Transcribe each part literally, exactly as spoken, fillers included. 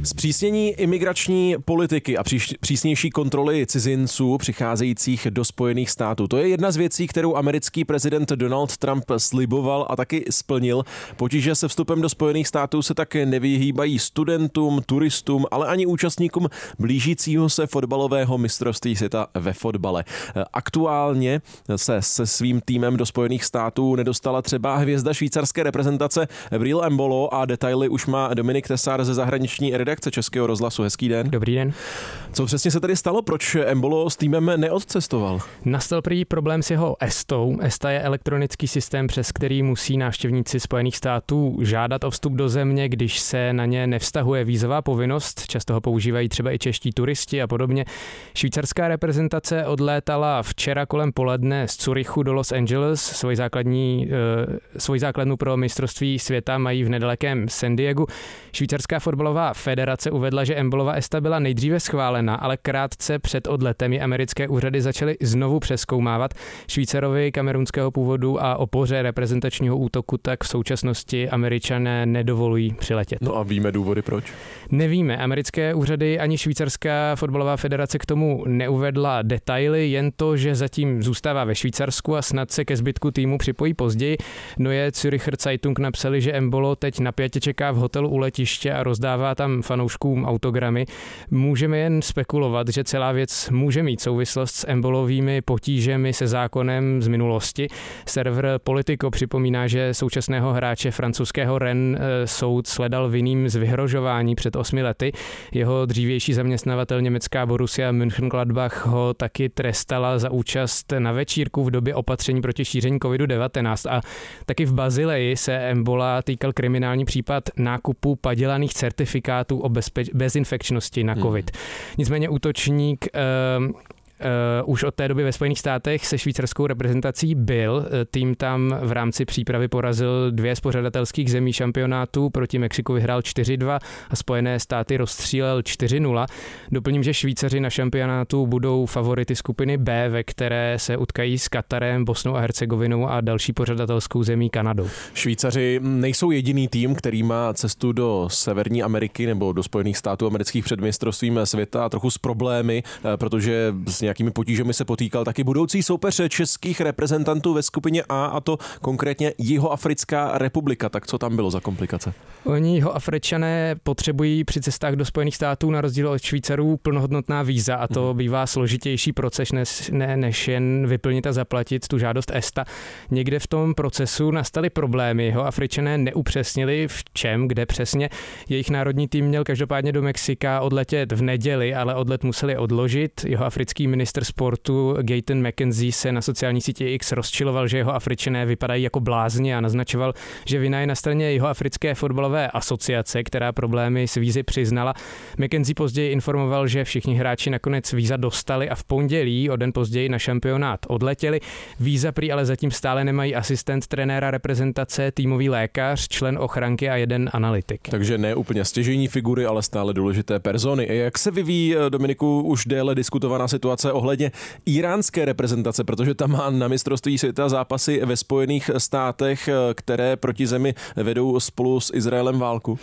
Zpřísnění imigrační politiky a přísnější kontroly cizinců přicházejících do Spojených států. To je jedna z věcí, kterou americký prezident Donald Trump sliboval a taky splnil. Potíže se vstupem do Spojených států se tak nevyhýbají studentům, turistům, ale ani účastníkům blížícího se fotbalového mistrovství světa ve fotbale. Aktuálně se se svým týmem do Spojených států nedostala třeba hvězda švýcarské reprezentace Breel Embolo a detaily už má Dominik Tesár ze zahraniční redakce Českého rozhlasu. Hezký den. Dobrý den. Co přesně se tady stalo? Proč Embolo s týmem neodcestoval? Nastal prý problém s jeho ESTou. ESTA je elektronický systém, přes který musí návštěvníci Spojených států žádat o vstup do země, když se na ně nevztahuje vízová povinnost. Často ho používají třeba i čeští turisti a podobně. Švýcarská reprezentace odlétala včera kolem poledne z Curychu do Los Angeles. Svoji základní, svoji základnu pro mistrovství světa mají v nedalekém San Diegu. Švýcarská fotbalová federace uvedla, že Embolova ESTA byla nejdříve schválena, ale krátce před odletem ji americké úřady začaly znovu přezkoumávat. Švýcarovi kamerunského původu a opoře reprezentačního útoku tak v současnosti Američané nedovolují přiletět. No a víme důvody proč? Nevíme. Americké úřady ani švýcarská fotbalová federace k tomu neuvedla detaily, jen to, že zatím zůstává ve Švýcarsku a snad se ke zbytku týmu připojí později. No je Züricher Zeitung napsali, že Embolo teď napjatě čeká v hotelu u letiště a rozdává tam fanouškům autogramy. Můžeme jen spekulovat, že celá věc může mít souvislost s Embolovými potížemi se zákonem z minulosti. Server Politico připomíná, že současného hráče francouzského Rennes soud sledal vinným z vyhrožování před osmi lety. Jeho dřívější zaměstnavatel německá Borussia Mönchengladbach ho taky trestala za účast na večírku v době opatření proti šíření kovidu devatenáct a taky v Bazileji se Embola týkal kriminální případ nákupu padělaných certifikátů o bezpeč- bezinfekčnosti na covid. Hmm. Nicméně útočník uh, Uh, už od té doby ve Spojených státech se švýcarskou reprezentací byl. Tým tam v rámci přípravy porazil dvě z pořadatelských zemí šampionátu. Proti Mexiku vyhrál čtyři dva a Spojené státy rozstřílel čtyři nula. Doplním, že Švýcaři na šampionátu budou favority skupiny B, ve které se utkají s Katarem, Bosnou a Hercegovinou a další pořadatelskou zemí Kanadou. Švýcaři nejsou jediný tým, který má cestu do Severní Ameriky nebo do Spojených států amerických před mistrovstvím světa a trochu s problémy, protože s nějakými potížemi se potýkal taky budoucí soupeř českých reprezentantů ve skupině A, a to konkrétně Jihoafrická republika. Tak co tam bylo za komplikace? Oni Jihoafričané potřebují při cestách do Spojených států na rozdíl od Švýcarů plnohodnotná víza a to hmm. bývá složitější proces, než, ne, než jen vyplnit a zaplatit tu žádost ESTA. Někde v tom procesu nastaly problémy. Jihoafričané neupřesnili v čem, kde přesně. Jejich národní tým měl každopádně do Mexika odletět v neděli, ale odlet museli odložit. Jihoafrický ministr sportu Gaten McKenzie se na sociální síti X rozčiloval, že jeho Afričané vypadají jako blázni a naznačoval, že vina je na straně Jihoafrické fotbalové asociace, která problémy s vízy přiznala. McKenzie později informoval, že všichni hráči nakonec víza dostali a v pondělí o den později na šampionát odletěli. Víza prý ale zatím stále nemají asistent trenéra reprezentace, týmový lékař, člen ochranky a jeden analytik. Takže ne úplně stěžejní figury, ale stále důležité persony. Jak se vyvíjí, Dominiku, už déle diskutovaná situace ohledně iránské reprezentace, protože tam má na mistrovství světa zápasy ve Spojených státech, které proti zemi vedou spolu s Izraelem válku?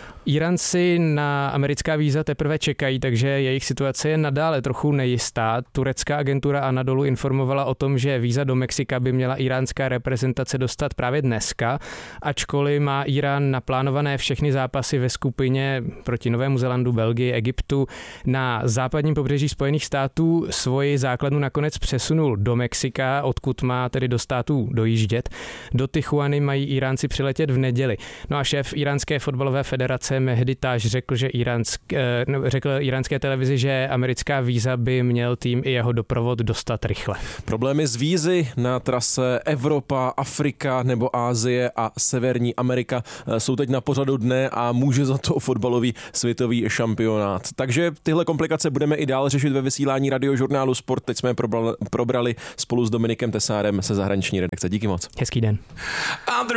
Iránci na americká víza teprve čekají, takže jejich situace je nadále trochu nejistá. Turecká agentura Anadolu informovala o tom, že víza do Mexika by měla iránská reprezentace dostat právě dneska, ačkoliv má Irán naplánované všechny zápasy ve skupině proti Novému Zélandu, Belgii, Egyptu. Na západním pobřeží Spojených států svoji základnu nakonec přesunul do Mexika, odkud má tedy do států dojíždět. Do Tijuany mají Iránci přiletět v neděli. No a šéf iránské fotbalové federace Mehdi Taj řekl, že iránsk, řekl iránské televizi, že americká víza by měl tým i jeho doprovod dostat rychle. Problémy s vízy na trase Evropa, Afrika nebo Asie a Severní Amerika jsou teď na pořadu dne a může za to fotbalový světový šampionát. Takže tyhle komplikace budeme i dál řešit ve vysílání radiožurnálu Sport. Teď jsme je probrali spolu s Dominikem Tesárem ze zahraniční redakce. Díky moc. Hezký den.